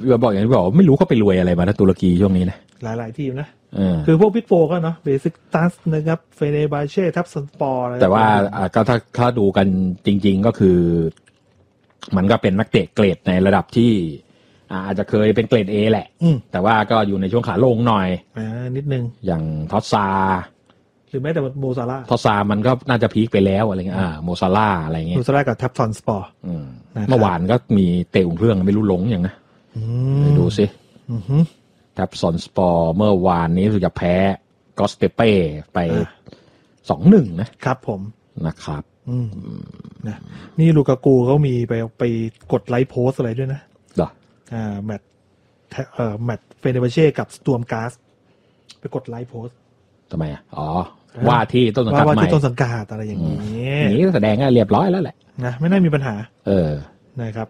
บอกอย่างที่บอกไม่รู้เขาไปรวยอะไรมานะตุรกีช่วงนี้นะหลายทีมนะคือพวกบิ๊กโฟก็เนาะเบซิกตัสนะครับเฟเนบาเช่ทับซันสปอร์อะไรแต่ว่าก็ถ้าดูกันจริงๆก็คือมันก็เป็นนักเตะเกรดในระดับที่อาจจะเคยเป็นเกรด A แหละแต่ว่าก็อยู่ในช่วงขาลงหน่อยนิดนึงอย่างทอสซาหรือแม้แต่โมซาร่าทอสซามันก็น่าจะพีคไปแล้วอะไรเงี้ยโมซาร่าอะไรเงี้ยโมซาร่ากับทับซันสปอร์เมื่อวานก็มีเตะอุ่นเครื่องไม่รู้หลงอย่างนะดูสิทับซันสปอร์เมื่อวานนี้รู้สึกจะแพ้กอสเตเป้ไป2-1 นะครับผมนะครับนะนี่ลูกากูเขามีไปกดไลค์โพสอะไรด้วยนะแมตช์เฟเนบาเช่กับสตูมการ์สไปกดไลค์โพสทำไมว่าที่ต้นสังกัดใหม่ว่าที่ต้นสังกัดอะไรอย่างนี้อย่างนี้แสดงว่าเรียบร้อยแล้วแหละนะไม่น่ามีปัญหานะครับ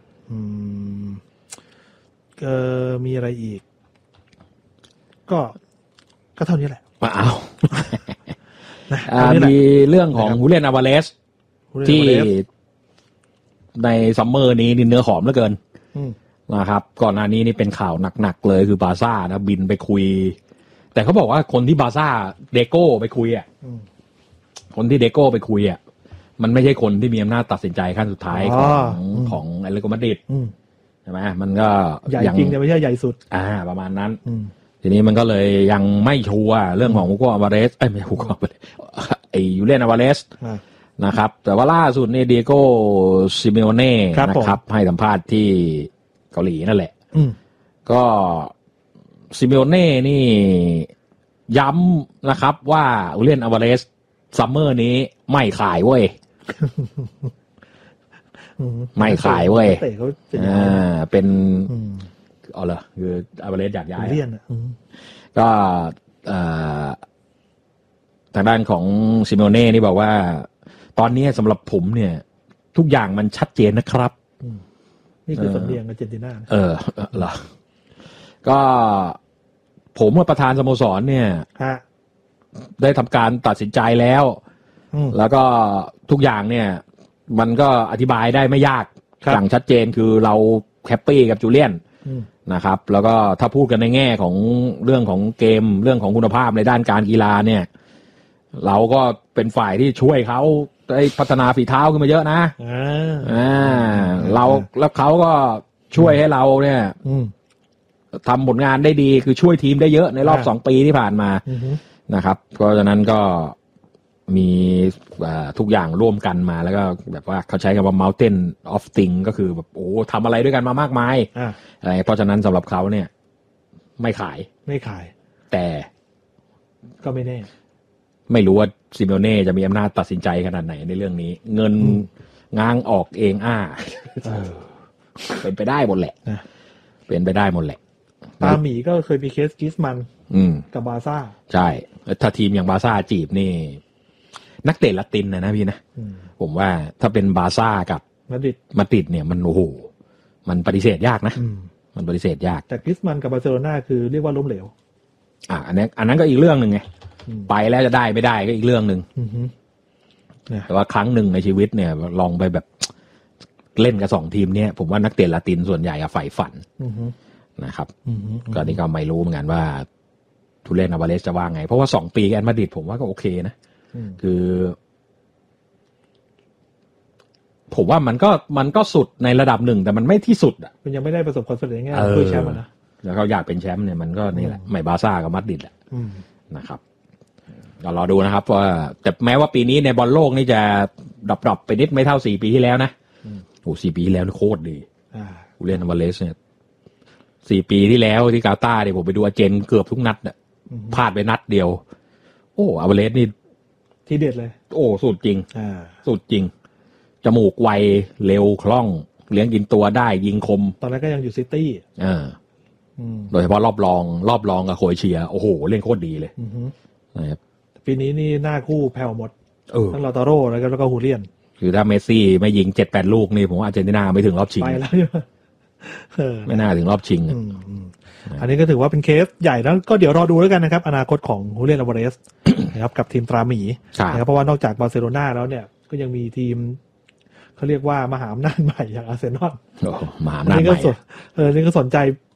มีอะไรอีกก็เท่านี้แหละอ้าวมีเรื่องของฮูเลียน อัลวาเรซที่ในซัมเมอร์นี้เนื้อหอมเหลือเกินนะครับก่อนหน้านี้นี่เป็นข่าวหนักๆเลยคือบาร์ซ่านะบินไปคุยแต่เขาบอกว่าคนที่บาร์ซ่าเดโก้ไปคุยคนที่เดโก้ไปคุยมันไม่ใช่คนที่มีอำนาจตัดสินใจขั้นสุดท้ายของแอตเลติโกมาดริดใช่ไหมมันก็ใหญ่จริงแต่ไม่ใช่ใหญ่สุดประมาณนั้นทีนี้มันก็เลยยังไม่ชัวร์เรื่องของฮูโกอัลวาเรซไม่ฮูโกอัลวาเรซยูเลียน อัลวาเรซนะครับแต่ว่าล่าสุดนี่เดียโก้ซิเมโอเน่นะครับให้สัมภาษณ์ที่เกาหลีนั่นแหละก็ซิเมโอเน่นี่ย้ำนะครับว่ายูเลียน อัลวาเรซซัมเมอร์นี้ไม่ขายเว้ยไม่ขายเว้ยเป็นเหรอคืออัลวาเรซอยากย้ายก็ทางด้านของซิเมโอเน่นี่บอกว่าตอนนี้สำหรับผมเนี่ยทุกอย่างมันชัดเจนนะครับนี่คือสำเนียงอาร์เจนตินาเหรอก็ผมว่าประธานสโมสรเนี่ยได้ทำการตัดสินใจแล้วแล้วก็ทุกอย่างเนี่ยมันก็อธิบายได้ไม่ยากอย่างชัดเจนคือเราแฮปปี้กับจูเลียนนะครับแล้วก็ถ้าพูดกันในแง่ของเรื่องของเกมเรื่องของคุณภาพในด้านการกีฬาเนี่ยเราก็เป็นฝ่ายที่ช่วยเขาได้พัฒนาฝีเท้าขึ้นมาเยอะนะเราแล้วเขาก็ช่วยให้เราเนี่ยทำผลงานได้ดีคือช่วยทีมได้เยอะในรอบ2 ปีที่ผ่านมานะครับเพราะฉะนั้นก็มีทุกอย่างร่วมกันมาแล้วก็แบบว่าเขาใช้คำว่า mountain of things ก็คือแบบโอ้ทำอะไรด้วยกันมามากมายอะไรเพราะฉะนั้นสำหรับเขาเนี่ยไม่ขายแต่ก็ไม่แน่ไม่รู้ว่าซิเมโอเน่จะมีอำนาจตัดสินใจขนาดไหนในเรื่องนี้เงินง้างออกเองเป็นไปได้หมดแหละเป็นไปได้หมดแหละตาหมีก็เคยมีเคสกิสมันกับบาร์ซ่าใช่ถ้าทีมอย่างบาร์ซ่าจีบนี่นักเตะละตินนะพี่นะผมว่าถ้าเป็นบาร์ซ่ากับมาดริดเนี่ยมันโอ้โหมันปฏิเสธยากนะมันปฏิเสธยากแต่กิสมันกับบาร์เซโลนาคือเรียกว่าล้มเหลวอันนั้นก็อีกเรื่องนึงไงไปแล้วจะได้ไม่ได้ก็อีกเรื่องนึงแต่ว่าครั้งหนึ่งในชีวิตเนี่ยลองไปแบบเล่นกับ2 ทีมเนี่ยผมว่านักเตะละตินส่วนใหญ่ใฝ่ฝันนะครับก็นี่ก็ไม่รู้เหมือนกันว่าทูเล่นอัลวาเรซจะว่าไงเพราะว่า2 ปีแอตมาดริดผมว่าก็โอเคนะคือผมว่ามันก็สุดในระดับหนึ่งแต่มันไม่ที่สุดมันยังไม่ได้ประสบความสำเร็จง่ายๆด้วยแชมป์นะแล้วเขาอยากเป็นแชมป์เนี่ยมันก็นี่แหละไม่บาร์ซ่ากับมาดริดแหละนะครับก็รอดูนะครับว่าแต่แม้ว่าปีนี้ในบอลโลกนี่จะดรอปไปนิดไม่เท่า4 ปีที่แล้วนะโอ้4 ปีที่แล้วโคตรดีกูเล่นอัลวาเรซเนี่ย4 ปีที่แล้วที่กาตาร์เนี่ยผมไปดูอาร์เจนเกือบทุกนัดเนี่ยพลาดไปนัดเดียวโอ้อัลวาเรซนี่ที่เด็ดเลยโอ้สุดจริงสุดจริงจมูกไวเร็วคล่องเลี้ยงกินตัวได้ยิงคมตอนนั้นก็ยังอยู่ซิตี้โดยเฉพาะรอบรองกับโครเอเชียโอ้โหเล่นโคตรดีเลยนะครับปีนี้นี่หน้าคู่แผ่วหมดทั้งลาตาโร่แล้วก็ฮูเลียนคือถ้าเมสซี่ไม่ยิง 7-8 ลูกนี่ผมว่าอาร์เจนตินาไม่ถึงรอบชิงไปแล้วไม่น่าถึงรอบชิงอันนี้ก็ถือว่าเป็นเคสใหญ่แล้วก็เดี๋ยวรอดูแล้วกันนะครับอนาคตของฮูเลียน อัลวาเรซนะครับกับทีมตราหมีนะครับเพราะว่านอกจากบาร์เซโลนาแล้วเนี่ยก็ยังมีทีมเขาเรียกว่ามหาอำนาจใหม่อย่างอาร์เซนอลมหาอำนาจใหม่นี่ก็สนใจ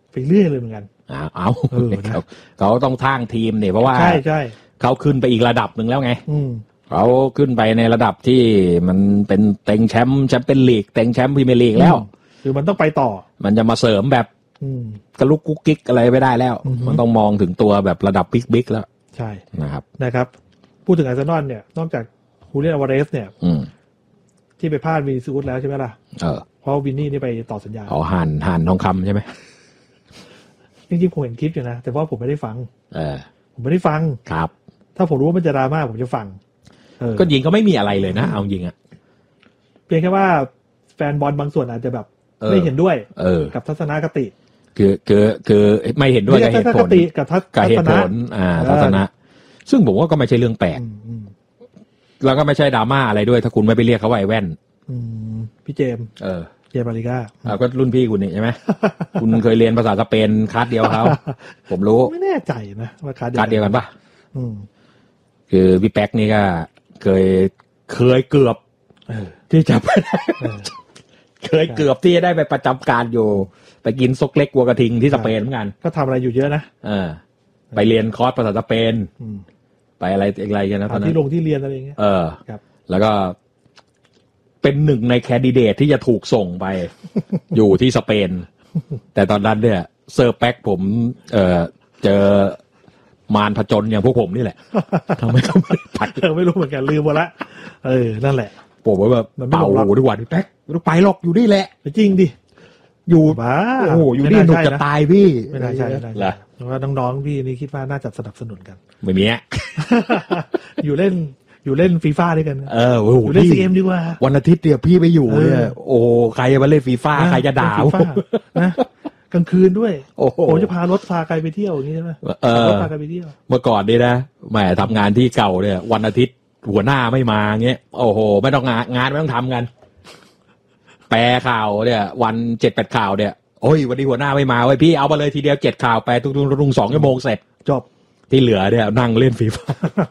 ไปเรื่อยเลยเหมือนกันเขาต้องทางทีมเนี่ยเพราะว่าใช่เขาขึ้นไปอีกระดับหนึ่งแล้วไงเขาขึ้นไปในระดับที่มันเป็นเต็งแชมป์เป็นลีกเต็งแชมป์พรีเมียร์ลีกแล้วคือมันต้องไปต่อมันจะมาเสริมแบบกระลุกกุ๊กกิ๊กอะไรไม่ได้แล้วมันต้องมองถึงตัวแบบระดับบิ๊กแล้วใช่นะครับพูดถึงอาร์เซนอลเนี่ยนอกจากฮูเลียน อัลวาเรสเนี่ยที่ไปพลาดวีซูดแล้วใช่ไหมล่ะเพราะวินนี่นี่ไปต่อสัญญาห่านทองคำใช่ไหมจริงๆผมเห็นคลิปอยู่นะแต่ว่าผมไม่ได้ฟังผมไม่ได้ฟังครับถ้าผมรู้ว่ามันจะดราม่าผมจะฟังก็ยิงก็ไม่มีอะไรเลยนะเอายิงอ่ะเพียงแค่ว่าแฟนบอลบางส่วนอาจจะแบบไม่เห็นด้วยกับทัศนคติคือไม่เห็นด้วยกับเหตุผลกับเหตุผลทัศนะซึ่งผมว่าก็ไม่ใช่เรื่องแปลกแล้วก็ไม่ใช่ดราม่าอะไรด้วยถ้าคุณไม่ไปเรียกเขาว่าไอ้แว่นพี่เจมเจมบาริก้าก็รุ่นพี่คุณนี่ใช่ไหมคุณเคยเรียนภาษาสเปนคลาสเดียวเขาผมรู้ไม่แน่ใจนะว่าคลาสเดียวกันปะคือพี่แป๊กนี่ก็เคยเกือบที่จะเคยเกือบที่จะได้ไปประจำการอยู่ไปกินซกเล็กวัวกระทิงที่สเปนเหมือนกันก็ทำอะไรอยู่เยอะนะไปเรียนคอร์สภาษาสเปนไปอะไรกันนะตอนนั้นที่เรียนอะไรอย่างเงี้ยครับแล้วก็เป็นหนึ่งในแคนดิเดตที่จะถูกส่งไป อยู่ที่สเปนแต่ตอนนั้นเนี่ยเซอร์แป๊กผมเจอมารผจญอย่างพวกผมนี่แหละทำให้เขาไม่ไปไม่รู้เหมือนกันลืมหมดละนั่นแหละผมว่าแบบเป่าหูทุกวันแป๊กไม่ไปหรอกอยู่นี่แหละจริงดิอยู่บ้าโอ้โหอยู่นี่หนุกจะตายพี่ไม่น่าใช่เพราะว่าน้องๆพี่นี่คิดว่าน่าจะสนับสนุนกันไม่มีอยู่เล่นฟีฟ่าด้วยกันอยู่เล่นซีเอ็มดีกว่าวันอาทิตย์เดียวพี่ไปอยู่เนี่ยโอ้ใครจะมาเล่นฟีฟ่าใครจะด่านะกลางคืนด้วยผมจะพารถพาใครไปเที่ยวอย่างนี้ใช่ไหมรถพาใครไปเที่ยวเมื่อก่อนนี่นะแหมทำงานที่เก่าเนี่ยวันอาทิตย์หัวหน้าไม่มาเงี้ยโอ้โหไม่ต้องงานไม่ต้องทำกันแปลข่าวเนี่ยวัน 7-8 ข่าวเนี่ยโอ้ยวันนี้หัวหน้าไม่มาเว้ยพี่เอามาเลยทีเดียว7ข่าวไปตุ้ง2 ชั่วโมงเสร็จจบที่เหลือเนี่ยนั่งเล่นฟีฟ่า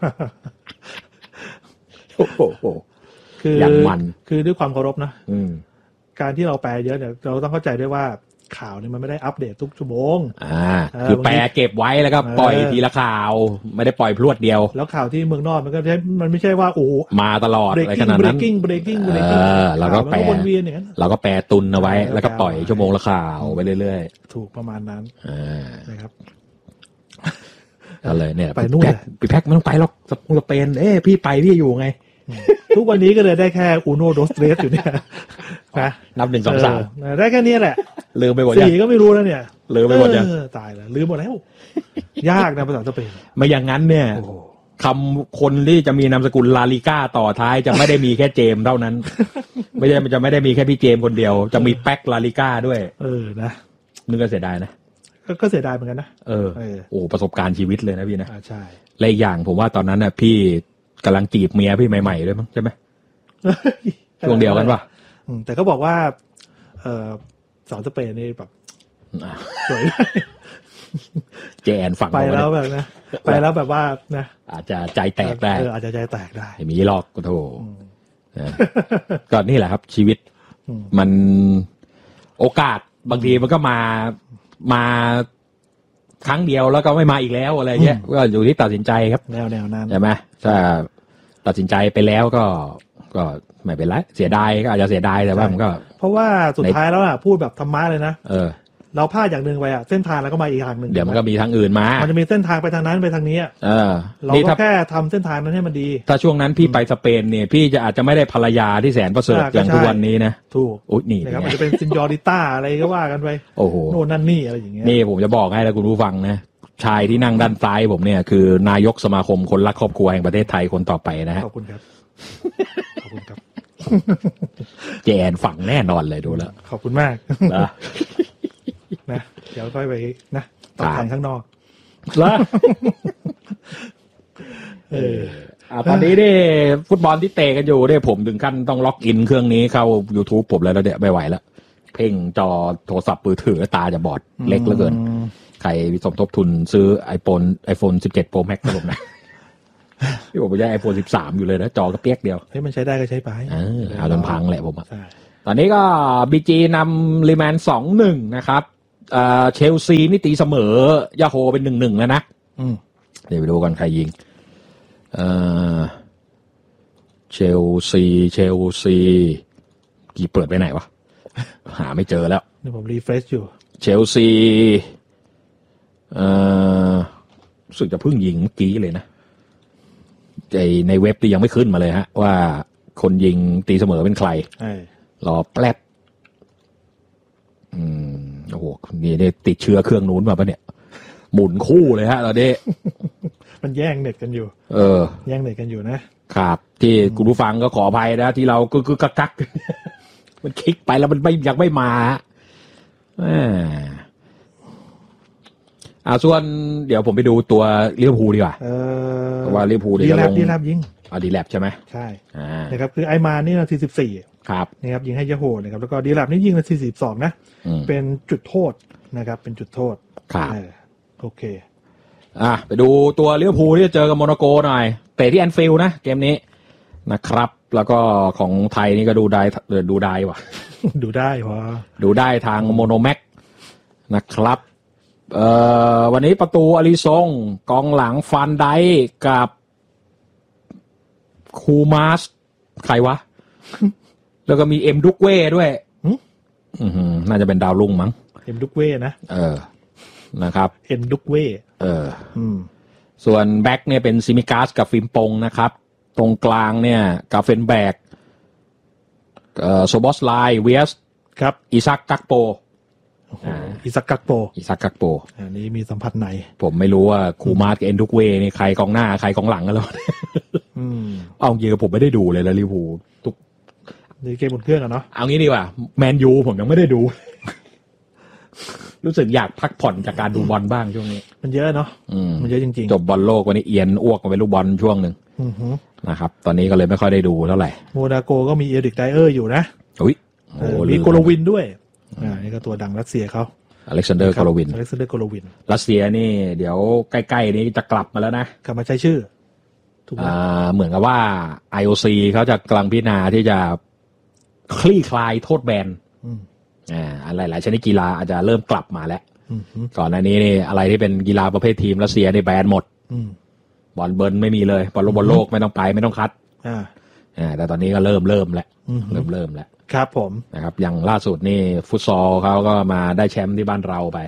โอ้โหอย่างมันคือด้วยความเคารพนะการที่เราแปลเยอะเนี่ยเราต้องเข้าใจด้วยว่าข่าวเนี่ยมันไม่ได้อัปเดตทุกชั่วโมงคือแปลเก็บไว้แล้วก็ปล่อยทีละข่าวไม่ได้ปล่อยพรวดเดียวแล้วข่าวที่เมืองนอกมันไม่ใช่ว่าโอ้มาตลอดอะไรขนาดนั้น breaking เราก็แปลวนเวียนอย่างนั้นเราก็แปลตุนเอาไว้แล้วก็ปล่อยชั่วโมงละข่าวไปเรื่อยๆถูกประมาณนั้นนะครับอะไรเนี่ยพี่แพ็คไม่ต้องไปหรอกสเปนพี่ไปพี่อยู่ไงทุกวันนี้ก็เลยได้แค่อูโนโดสเตรสอยู่เนี่ยนะนับ1 2 3 ได้แค่นี้แหละลืมไปหมด 4ก็ไม่รู้แล้วเนี่ยลืมไปหมดยังตายแล้วลืมหมดแล้วยากนะภาษาสเปนไม่อย่างนั้นเนี่ยคำคนที่จะมีนามสกุลลาลิก้าต่อท้ายจะไม่ได้มีแค่เจมเท่านั้นไม่ใช่มันจะไม่ได้มีแค่พี่เจมคนเดียวจะมีแป๊กลาลิก้าด้วยนะนึกก็เสียดายนะก็เสียดายเหมือนกันนะโอ้ประสบการณ์ชีวิตเลยนะพี่นะใช่และอีกอย่างผมว่าตอนนั้นน่ะพี่กำลังจีบเมียพี่ใหม่ๆด้วยมั้งใช่ไหมช่วงเดียวกันป่ะแต่ก็บอกว่าสาวสเปนนี่แบบสวยเจแอนฝั่งไปแล้วแบบนะไปแล้วแบบว่านะอาจจะใจแตกได้อาจจะใจแตกได้ไม่มีหรอกก็โธ่ก็นี่แหละครับชีวิตมันโอกาสบางทีมันก็มาครั้งเดียวแล้วก็ไม่มาอีกแล้วอะไรเงี้ยก็อยู่ที่ตัดสินใจครับแนวนั้นใช่ไหมถ้าตัดสินใจไปแล้วก็ไม่เป็นไรเสียดายก็อาจจะเสียดายแต่ว่ามันก็เพราะว่าสุดท้ายแล้วอ่ะพูดแบบธรรมะเลยนะเราพลาดอย่างหนึ่งไปอ่ะเส้นทางแล้วก็มาอีกทางหนึ่งเดี๋ยวมันก็มีทางอื่นมามันจะมีเส้นทางไปทางนั้นไปทางนี้เราก็แค่ทำเส้นทางนั้นให้มันดีถ้าช่วงนั้นพี่ไปสเปนเนี่ยพี่จะอาจจะไม่ได้ภรรยาที่แสนประเสริฐอย่างทุกวันนี้นะถูกอุ๊ยนี่นะครับมันจะเป็นซินยอริต้าอะไรก็ว่ากันไปโอ้โหโน่นนั่นนี่อะไรอย่างเงี้ยนี่ผมจะบอกให้แล้วคุณผู้ฟังนะชายที่นั่งด้านซ้ายผมเนี่ยคือนายกสมาคมคนรักครอบครัวแห่งประเทศไทยคนต่อไปนะฮะขอบคุณครับขอบคุณครับเจนฝังแน่นอนเลยดูแล้วขอบคุณมากนะเดี๋ยวค่อยไปนะตอบแทนข้างนอกแล้วตอนนี้นี่ฟุตบอลที่เตะกันอยู่เนี่ยผมถึงขั้นต้องล็อกอินเครื่องนี้เข้า YouTube ผมแล้วเนี่ยไม่ไหวแล้วเพ่งจอโทรศัพท์มือถือตาจะบอดเล็กเหลือเกินใครสมทบทุนซื้อ iPhone 17 Pro Max ครับผมนะพี่ผมไปได้ iPhone 13 อยู่เลยนะจอกระเปียกเดียวมันใช้ได้ก็ใช้ไปเอาจนพังแหละผมตอนนี้ก็ BG นำรีแมน 2-1 นะครับเชลซีนี่ตีเสมอยาโฮเป็น 1-1 แล้วนะเดี๋ยวไปดูกันใครยิงเชลซีกี่เปิดไปไหนวะหาไม่เจอแล้วเดี๋ยวผมรีเฟรชอยู่เชลซีรู้สึกจะเพิ่งยิงเมื่อกี้เลยนะในเว็บที่ยังไม่ขึ้นมาเลยฮะว่าคนยิงตีเสมอเป็นใครรอแป๊บโอ้โหนี่ได้ติดเชื้อเครื่องนู้นมาปะเนี่ยหมุนคู่เลยฮะตอนนี้มันแย่งเน็ตกันอยู่แย่งเน็ตกันอยู่นะครับที่คุณผู้ฟังก็ขออภัยนะที่เราก็กักมันคลิกไปแล้วมันยังไม่มาส่วนเดี๋ยวผมไปดูตัวลิเวอร์พูลดีกว่าว่าลิเวอร์พูลดีแลบยิงดีแลบใช่ไหมใช่นะครับคือไอมานี่นาที14 ครับนะครับยิงให้ยาโฮนะครับแล้วก็ดีแลบนี่ยิงนาที42นะเป็นจุดโทษนะครับเป็นจุดโทษครับโอเคไปดูตัวลิเวอร์พูลที่จะเจอกับโมนาโกหน่อยเตะที่แอนฟิลด์นะเกมนี้นะครับแล้วก็ของไทยนี่ก็ดูได้ว่ะดูได้ทางโมโนแม็กนะครับวันนี้ประตูอาริซงกองหลังฟันไดกับคูมาสใครวะ แล้วก็มีเอ็มดุกเว่ด้วยน่าจะเป็นดาวรุ่งมั้งเอ็มดุกเว่นะนะครับเอ็มดุกเว่ส่วนแบ็คเนี่ยเป็นซิมิกาสกับฟิมปงนะครับตรงกลางเนี่ยกาเฟนแบกโซบอสไลเวียสครับอิซักกักโปอิซักกักโปอันนี้มีสัมผัสไหนผมไม่รู้ว่าคูมาร์กับเอ็นทุกเวนี่ใครกองหน้าใครกองหลังกันแล้วเอาเยอะผมไม่ได้ดูเลยแล้วลิเวอร์พูลทุกในเกมบนเครื่องอะเนาะเอางี้ดีกว่าแมนยูผมยังไม่ได้ดู รู้สึกอยากพักผ่อนจากการดูบอลบ้างช่วงนี้มันเยอะเนาะมันเยอะจริงๆจบบอลโลกวันนี้เอียนอ้วกมาเป็นลูกบอลช่วงหนึ่งนะครับตอนนี้ก็เลยไม่ค่อยได้ดูเท่าไหร่โมนาโกก็มีเอริกไดเออร์อยู่นะมีโกโลวินด้วยนี่ก็ตัวดังรัสเซียเขาอเล็กซานเดอร์โกโลวินรัสเซียนี่เดี๋ยวใกล้ๆนี้จะกลับมาแล้วนะกลับมาใช้ชื่อถูกไหมเหมือนกับว่า IOC เขาจะกำลังพิจารณาที่จะคลี่คลายโทษแบนอะไรหลายชนิดกีฬาอาจจะเริ่มกลับมาแล้วก่อนหน้านี้นี่อะไรที่เป็นกีฬาประเภททีมรัสเซียนี่แบนหมดบอลเบิร์นไม่มีเลยบอลโลกไม่ต้องไปไม่ต้องคัดแต่ตอนนี้ก็เริ่มแล้วเริ่มแล้วครับผมนะครับอย่างล่าสุดนี่ฟุตซอลเขาก็มาได้แชมป์ที่บ้านเราไป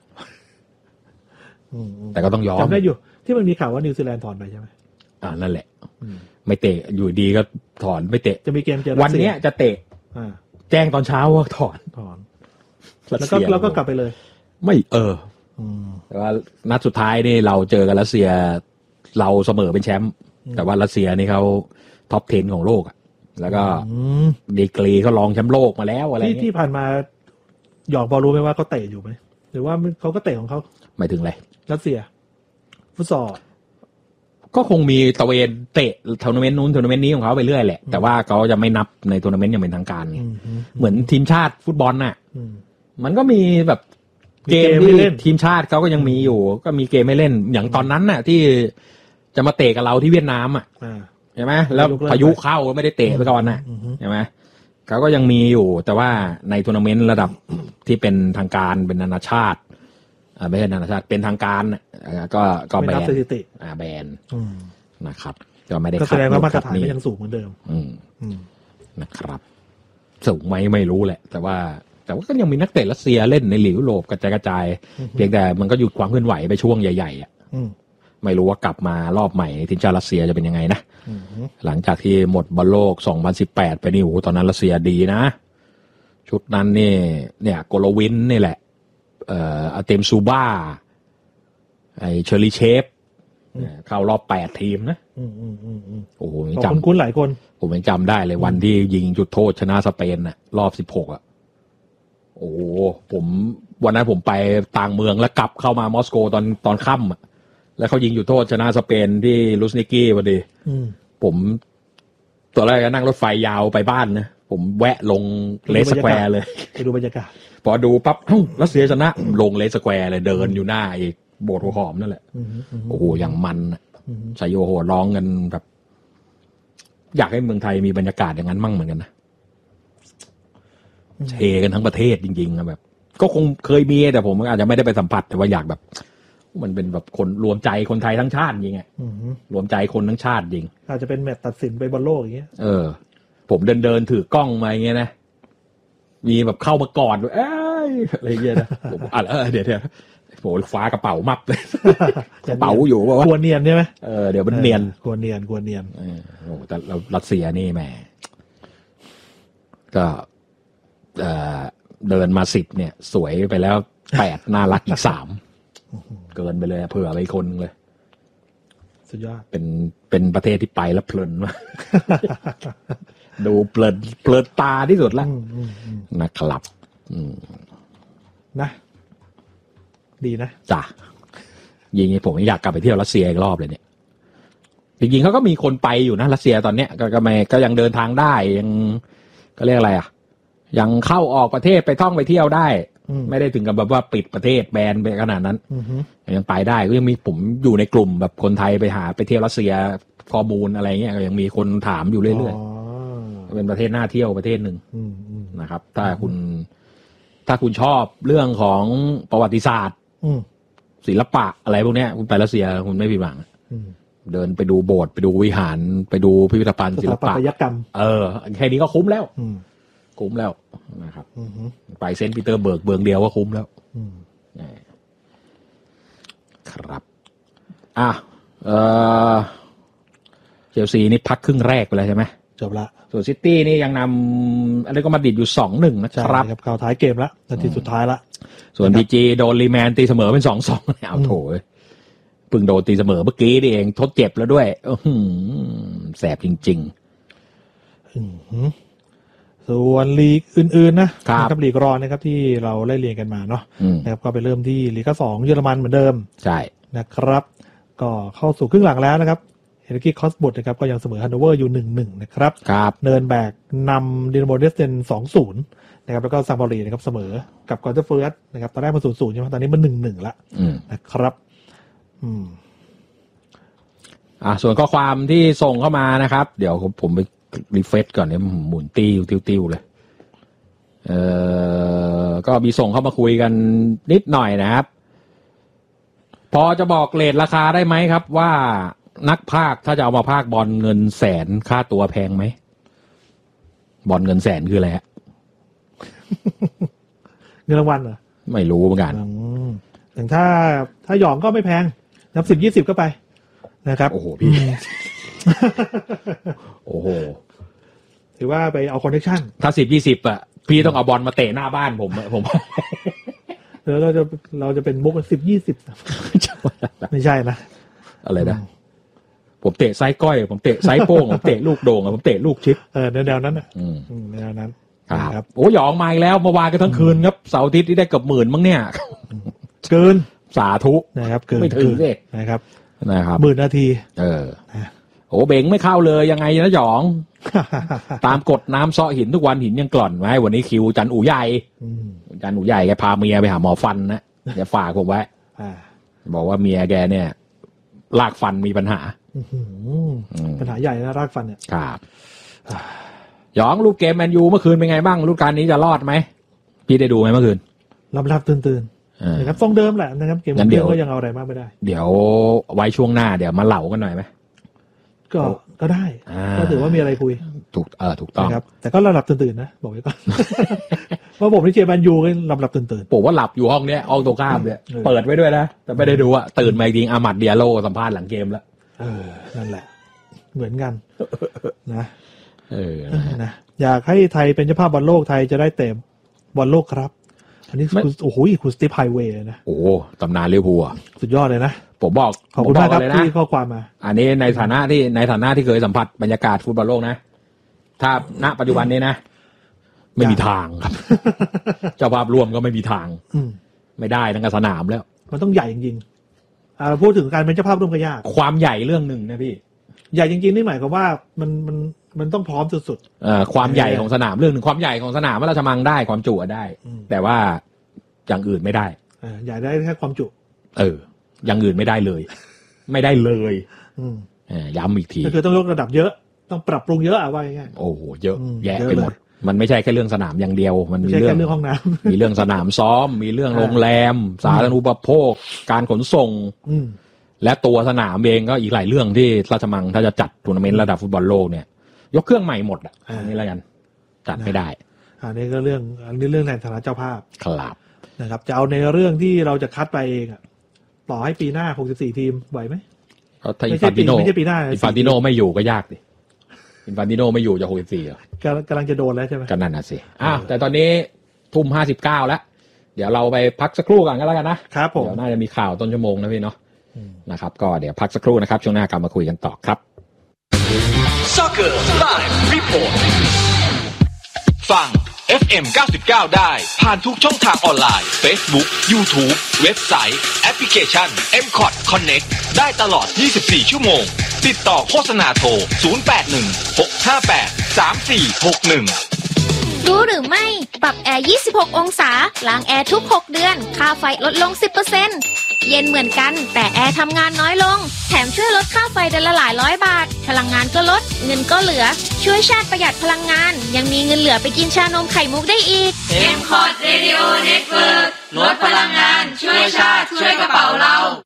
แต่ก็ต้องยอมจำได้อยู่ที่มันมีข่าวว่านิวซีแลนด์ถอนไปใช่ไหมนั่นแหละไม่เตะอยู่ดีก็ถอนไม่เตะจะมีเกมเจอวันนี้จะเตะแจ้งตอนเช้าว่าถอนแล้วก็กลับไปเลยไม่แต่ว่านัดสุดท้ายนี่เราเจอกับรัสเซียเราเสมอเป็นแชมป์แต่ว่ารัสเซียนี่เขาท็อป 10 ของโลกแล้วก็ดีกรีเขารองแชมป์โลกมาแล้วอะไรที่ผ่านมาหยอกบอลรู้ไหมว่าเขาเตะอยู่ไหมหรือว่าเขาก็เตะของเขาหมายถึงอะไรรัสเซียฟุตซอลก็คงมีตะเวนเตะทัวร์นาเมนต์นู้นทัวร์นาเมนต์นี้ของเขาไปเรื่อยแหละแต่ว่าเขาจะไม่นับในทัวร์นาเมนต์อย่างเป็นทางการเหมือนทีมชาติฟุตบอลน่ะมันก็มีแบบเกมที่ทีมชาติเขาก็ยังมีอยู่ก็มีเกมไม่เล่นอย่างตอนนั้นน่ะที่จะมาเตะกับเราที่เวียดนามใช่ไหมแล้วพายุเข้าก็ไม่ได้เตะไปก่อนนะใช่ไหมเขาก็ยังมีอยู่แต่ว่าในทัวร์นาเมนต์ระดับที่เป็นทางการเป็นนานาชาติไม่ใช่นานาชาติเป็นทางการก็แบนแบนนะครับก็ไม่ได้ก็แสดงว่ามาตรฐานก็ยังสูงเหมือนเดิมนะครับสูงไหมไม่รู้แหละแต่ว่าก็ยังมีนักเตะรัสเซียเล่นในลีกยุโรปกระจายเพียงแต่มันก็หยุดความเคลื่อนไหวไปช่วงใหญ่ๆไม่รู้ว่ากลับมารอบใหม่ทีมชาติรัสเซียจะเป็นยังไงนะหลังจากที่หมดบอลโลก2018ไปนี่โอ้ตอนนั้นรัสเซียดีนะชุดนั้นนี่เนี่ยโกโลวินนี่แหละอาเตมซูบ้าไอเชอริเชฟเข้ารอบ8ทีมนะโอ้โหจำคุ้นหลายคนผมยังจำได้เลยวันที่ยิงจุดโทษชนะสเปนน่ะรอบ16โอ้ผมวันนั้นผมไปต่างเมืองแล้วกลับเข้ามามอสโกตอนค่ำแล้วเขายิงจุดโทษชนะสเปนที่ลูสนิกี้พอดีผมตอนแรกก็นั่งรถไฟยาวไปบ้านนะผมแวะลงเลสสแควร์เลยไปดูบรรยากาศพอดูปั๊บรัสเซียชนะลงเลสสแควร์เลยเดินอยู่หน้าไอ้โบสถ์หัวหอมนั่นแหละโอ้โหอย่างมันชายโยโหร้องกันแบบอยากให้เมืองไทยมีบรรยากาศอย่างนั้นมั่งเหมือนกันนะเทกันทั้งประเทศจริงๆนะแบบก็คงเคยมีแต่ผมอาจจะไม่ได้ไปสัมผัสแต่ว่าอยากแบบมันเป็นแบบคนรวมใจคนไทยทั้งชาติจริงไงรวมใจคนทั้งชาติจริงอาจจะเป็นแมตช์ตัดสินไปบอลโลกอย่างเงี้ยผมเดินถือกล้องมาอย่างเงี้ยนะมีแบบเข้ามากอดด้วยอะไรเงี้ยนะผมเดี๋ยวโหฟ้ากระเป๋ามับเลยกระเป๋าอยู่ว่ากลัวเนียนใช่ไหมเดี๋ยวมันเนียนกลัวเนียนโอ้แต่เรารัสเซียนี่แหมก็เดินมา10เนี่ยสวยไปแล้ว8น่ารักอีก3เกินไปเลยเผื่อไปคนนึงเลยสุดยอดเป็นประเทศที่ไปแล้วเพลินมากดูเพลินตาที่สุดแล้วนะครับนะดีนะจ้ะยิงผมอยากกลับไปเที่ยวรัสเซียอีกรอบเลยเนี่ยจริงๆเขาก็มีคนไปอยู่นะรัสเซียตอนเนี้ยก็ยังเดินทางได้ยังก็เรียกอะไรยังเข้าออกประเทศไปท่องไปเที่ยวได้ไม่ได้ถึงกับแบบว่าปิดประเทศแบนไปขนาดนั้นยังไปได้ก็ยังมีผมอยู่ในกลุ่มแบบคนไทยไปเที่ยวรัสเซียข้อมูลอะไรเงี้ยก็ยังมีคนถามอยู่เรื่อยๆเป็นประเทศน่าเที่ยวประเทศหนึ่งนะครับถ้าคุณชอบเรื่องของประวัติศาสตร์ศิลปะอะไรพวกนี้คุณไปรัสเซียคุณไม่ผิดหวังเดินไปดูโบสถ์ไปดูวิหารไปดูพิพิธภัณฑ์ศิลปะกรรมแค่นี้ก็คุ้มแล้วนะครับไปเซนต์ปีเตอร์เบิร์กเมืองเดียวก็คุ้มแล้วครับเชลซีนี่พักครึ่งแรกไปแล้วใช่ไหมจบละส่วนซิตี้นี่ยังนำอะไรก็มาดิดอยู่ 2-1 นะครับข่าวท้ายเกมละนาทีสุดท้ายละส่วน BG โดนรีแมนตีเสมอเป็น 2-2 เอาโถเพิ่งโดนตีเสมอเมื่อกี้นี่เองทดเจ็บแล้วด้วยแสบจริงๆส่วนลีกอื่นๆนะครับลีกรองนะครับที่เราไล่เรียงกันมาเนาะนะครับก็ไปเริ่มที่ลีก2เยอรมันเหมือนเดิมใช่นะครับก็เข้าสู่ครึ่งหลังแล้วนะครับเฮนริกคอสบุตนะครับก็ยังเสมอฮันโนเวอร์อยู่ 1-1 นะครับเนิร์นแบกนำดินาโมเดสเซน 2-0 นะครับแล้วก็ซามบอรีนะครับเสมอกับกอนเตอร์เฟิร์สนะครับตอนแรกมา 0-0 ใช่ไหมตอนนี้มัน 1-1 ละนะครับส่วนข้อความที่ส่งเข้ามานะครับเดี๋ยวผมไปรีเฟรชก่อนเนี่ยหมุนติ้วเลยก็มีส่งเข้ามาคุยกันนิดหน่อยนะครับพอจะบอกเรทราคาได้ไหมครับว่านักพากย์ถ้าจะเอามาพากย์บอลเงินแสนค่าตัวแพงไหมบอลเงินแสนคืออะไรฮะเงินรางวัลเหรอไม่รู้เหมือนกันแต่ถ้าหยองก็ไม่แพงนับ10-20ก็ไปนะครับโอ้โหพี่โอ้โหถือว่าไปเอาคอนเนคชั่นถ้า10-20อ่ะพี่ต้องเอาบอลมาเตะหน้าบ้านผมแล้วเราจะเป็นมุก10-20ไม่ใช่นะอะไรนะผมเตะไซส์ก้อยผมเตะไซส์โป้งผมเตะลูกโด่งผมเตะลูกชิปในแนวนั้นในแนวนั้นครับโอ้หยองมาอีกแล้วเมื่อวานกันทั้งคืนครับเสาร์อาทิตย์ที่ได้เกือบ10,000มั้งเนี่ยเกินสาธุนะครับเกินไม่ถึงเลยนะครับ 10,000 นาทีโอ้เบ่งไม่เข้าเลยยังไงนะหยองตามกดน้ำเซาะหินทุกวันหินยังกร่อนไว้วันนี้คิวจันอู่ใหญ่จันอู่ใหญ่แกพาเมียไปหาหมอฟันนะอย่าฝากผมไว้บอกว่าเมียแกเนี่ยรากฟันมีปัญหาใหญ่นะรากฟันเนี่ยครับหยองลูกเกมแมนยูเมื่อคืนเป็นไงบ้างลูกการนี้จะรอดไหมพี่ได้ดูไหมเมื่อคืนรับตื่นนะครับทรงเดิมแหละนะครับเกมเดียวก็ยังเอาอะไรมากไม่ได้เดี๋ยวไว้ช่วงหน้าเดี๋ยวมาเหล่ากันหน่อยไหมก็ได้ก็ถือว่ามีอะไรคุยถูกต้องครับแต่ก็หลับตื่นนะบอกไว้ก่อนเพราะผมที่เชียร์แมนยูก็หลับตื่นผมว่าหลับอยู่ห้องเนี้ยห้องตรงข้ามเนี่ยเปิดไว้ด้วยนะแต่ไม่ได้ดูอ่ะตื่นมาจริงอามัดเดียโลสัมภาษณ์หลังเกมแล้วนั่นแหละเหมือนกันนะนะอยากให้ไทยเป็นเจ้าภาพบอลโลกไทยจะได้เตะบอลโลกครับอันนี้โอ้โหคุณสตีฟไฮเวย์นะโอ้ตำนานลิเวอร์พูลสุดยอดเลยนะผมบอกขอบคุณมากครับที่ข้อความมาอันนี้ในฐานะที่เคยสัมผัสบรรยากาศฟุตบอลโลกนะถ้าณปัจจุบันนี้นะไม่มีทางครับเจ้าภาพร่วมก็ไม่มีทางไม่ได้ทั้งสนามแล้วมันต้องใหญ่จริงๆพูดถึงการเป็นเจ้าภาพร่วมก็ยากความใหญ่เรื่องหนึ่งนะพี่ใหญ่จริงๆนี่หมายความว่ามันต้องพร้อมสุดๆความใหญ่ของสนามเรื่องหนึ่งความใหญ่ของสนามว่าราชมังได้ความจุได้แต่ว่าอย่างอื่นไม่ได้ใหญ่ได้แค่ความจุอย่างอื่นไม่ได้เลยไม่ได้เลยย้ำอีกทีก็คือต้องยกระดับเยอะต้องปรับปรุงเยอะว่าง่ายโอ้โหเยอะแยะไปหมดมันไม่ใช่แค่เรื่องสนามอย่างเดียวมันมีเรื่องห้องน้ำมีเรื่องสนามซ้อมมีเรื่องโรงแรมสาธารณูปโภคการขนส่งและตัวสนามเองก็อีกหลายเรื่องที่ราชมังถ้าจะจัดทัวร์นาเมนต์ระดับฟุตบอลโลกเนี่ยยกเครื่องใหม่หมดอ่ะอันนี้แล้วกันจัดไม่ได้อันนี้ก็เรื่องในฐานะเจ้าภาพครับนะครับจะเอาในเรื่องที่เราจะคัดไปเองอ่ะต่อให้ปีหน้า64ทีมไหวไหมถ้าอินฟานติโนไม่อยู่ก็ยากดิอินฟานติโนไม่อยู่จะ64อ่ะกำลังจะโดนแล้วใช่ไหมก็นั่นน่ะสิแต่ตอนนี้ทุ่ม59แล้วเดี๋ยวเราไปพักสักครู่กันก็แล้วกันนะครับเดี๋ยวน่าจะมีข่าวต้นชั่วโมงนะพี่เนาะนะครับก็เดี๋ยวพักสักครู่นะครับช่วงหน้ากลับมาคุยกันต่อครับ Soccer Live Report ฟัง FM 99 ได้ผ่านทุกช่องทางออนไลน์ Facebook YouTube เว็บไซต์แอปพลิเคชัน MCOT Connect ได้ตลอด24ชั่วโมงติดต่อโฆษณาโทร0816583461 รู้หรือไม่ปรับแอร์26องศาล้างแอร์ทุก6เดือนค่าไฟลดลง 10% เย็นเหมือนกันแต่แอร์ทำงานน้อยลงแถมช่วยลดค่าไฟเดือนละหลายร้อยบาทพลังงานก็ลดเงินก็เหลือช่วยชาติประหยัดพลังงานยังมีเงินเหลือไปกินชานมไข่มุกได้อีก MCOT Radio Network ลดพลังงานช่วยชาติช่วยกระเป๋าเรา